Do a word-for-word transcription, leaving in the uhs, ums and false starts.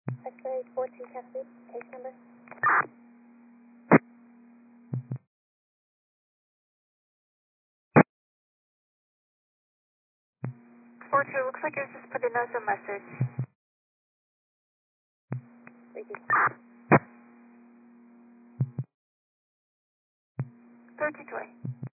Sector eight four two Cassidy, case number. four two, looks like it was just putting us a message. Thank you. thirty twenty.